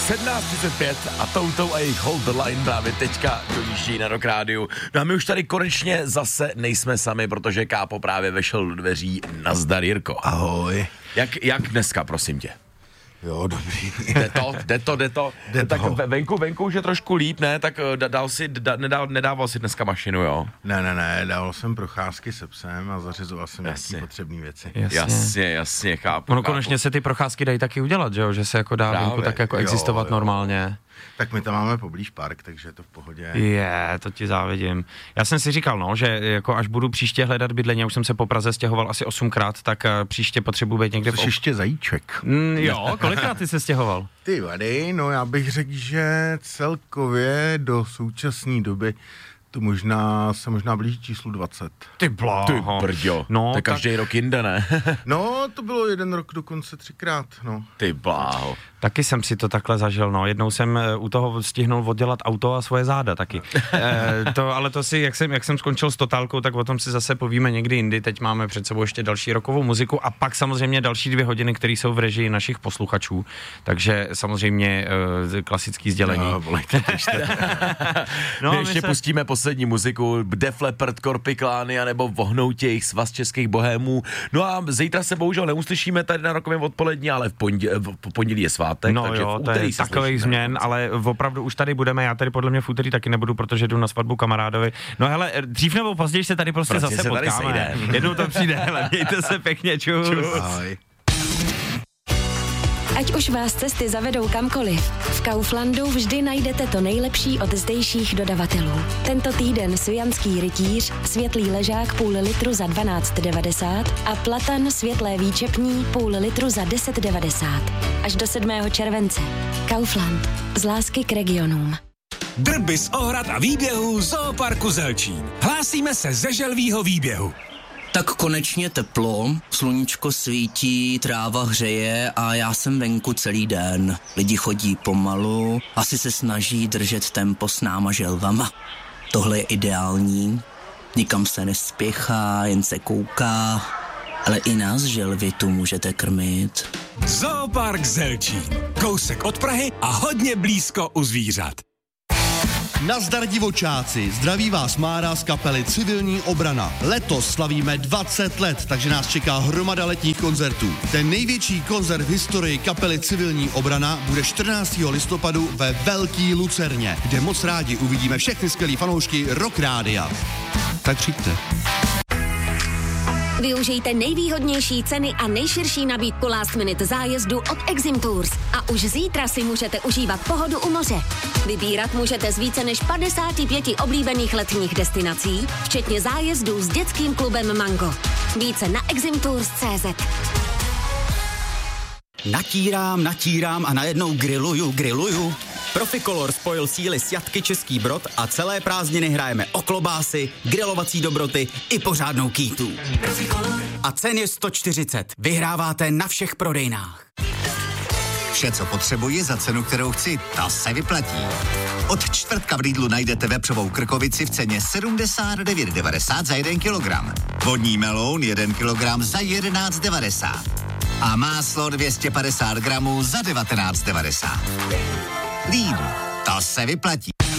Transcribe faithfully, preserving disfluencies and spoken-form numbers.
sedmnáct třicet pět a Toutou a jejich Hold the Line právě teďka dojíždí na Rock Rádiu. No a my už tady konečně zase nejsme sami, protože Kápo právě vešel do dveří. Nazdar, Jirko. Ahoj. Jak, jak dneska, prosím tě? Jo, dobrý. Jde to, jde to, jde to. Jde tak to. venku, venku už je trošku líp, ne? Tak dal si, da, nedal, nedával si dneska mašinu, jo? Ne, ne, ne, dával jsem procházky se psem a zařizoval jsem Jasně. nějaký potřebné věci. Jasně, jasně, jasně chápu. Ono chápu. konečně se ty procházky dají taky udělat, že jo? Že se jako dá Právě. venku tak jako Jo, existovat jo. normálně. Tak my tam máme poblíž park, takže je to v pohodě. Je, to ti závidím. Já jsem si říkal, no, že jako až budu příště hledat bydlení, už jsem se po Praze stěhoval asi osmkrát, tak uh, příště potřebuji být někde v... Jsi ještě zajíček. Mm, jo, kolikrát ty se stěhoval? Ty vady, no já bych řekl, že celkově do současné doby to možná se možná blíží číslu dvacet. Ty bláho. Ty brďo, No, to je tak- každý rok jinde, ne? No, to bylo jeden rok dokonce třikrát, no. Ty bláho. Taky jsem si to takhle zažil, no. Jednou jsem eh, u toho stihnul oddělat auto a svoje záda taky. e, to, ale to si, jak jsem, jak jsem skončil s totálkou, tak o tom si zase povíme někdy jindy. Teď máme před sebou ještě další rokovou muziku a pak samozřejmě další dvě hodiny, které jsou v režii našich posluchačů. Takže samozřejmě e, klasický sdělení. No, volejte, pište. No, my my ještě se- pustíme poslední muziku, Def Leppard, Korpiklány, anebo Vohnoutě, jejich svaz českých bohémů. No a zítra se bohužel neuslyšíme tady na Rokovém odpolední, ale v pondělí, v pondělí je svátek, No takže jo, v to úterý je se takových slyšíme. změn, ale opravdu už tady budeme, já tady podle mě v úterý taky nebudu, protože jdu na svatbu kamarádovi. No hele, dřív nebo později se tady prostě, Prostě zase se tady potkáme. sejdeme. Jednou to přijde, hele, mějte se pěkně, čus. čus. Ahoj. Ať už vás cesty zavedou kamkoliv, v Kauflandu vždy najdete to nejlepší od zdejších dodavatelů. Tento týden Svijanský rytíř, světlý ležák půl litru za dvanáct devadesát a platan světlé výčepní půl litru za deset devadesát. Až do sedmého července. Kaufland. Z lásky k regionům. Drby z ohrad a výběhů Zooparku Zelčín. Hlásíme se ze želvího výběhu. Tak konečně teplo, sluníčko svítí, tráva hřeje a já jsem venku celý den. Lidi chodí pomalu, asi se snaží držet tempo s náma želvama. Tohle je ideální, nikam se nespěchá, jen se kouká, ale i nás želvy tu můžete krmit. Zoopark Zelčín. Kousek od Prahy a hodně blízko u zvířat. Nazdar divočáci, zdraví vás Mára z kapely Civilní obrana. Letos slavíme dvacet let, takže nás čeká hromada letních koncertů. Ten největší koncert v historii kapely Civilní obrana bude čtrnáctého listopadu ve Velký Lucerně, kde moc rádi uvidíme všechny skvělý fanoušky Rock Rádia. Tak přijďte. Využijte nejvýhodnější ceny a nejširší nabídku last minute zájezdu od Exim Tours. A už zítra si můžete užívat pohodu u moře. Vybírat můžete z více než padesáti pěti oblíbených letních destinací, včetně zájezdů s dětským klubem Mango. Více na exim tours tečka cé zet. Natírám, natírám a najednou grilluju, grilluju. Proficolor spojil síly s Jatky Český Brod a celé prázdniny hrajeme o klobásy, grilovací dobroty i pořádnou kýtu. A cen je sto čtyřicet. Vyhráváte na všech prodejnách. Vše, co potřebuji za cenu, kterou chci, ta se vyplatí. Od čtvrtka v Lidlu najdete vepřovou krkovici v ceně sedmdesát devět devadesát za jeden kilogram. Vodní meloun jeden kilogram za jedenáct devadesát. A máslo dvě stě padesát gramů za devatenáct devadesát. Lidl, to se vyplatí.